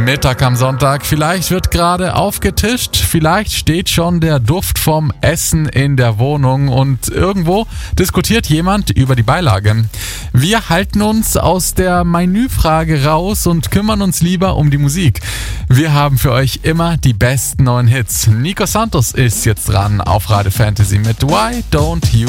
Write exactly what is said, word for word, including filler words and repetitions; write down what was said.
Mittag am Sonntag. Vielleicht wird gerade aufgetischt, vielleicht steht schon der Duft vom Essen in der Wohnung und irgendwo diskutiert jemand über die Beilage. Wir halten uns aus der Menüfrage raus und kümmern uns lieber um die Musik. Wir haben für euch immer die besten neuen Hits. Nico Santos ist jetzt dran auf Radio Fantasy mit Why Don't You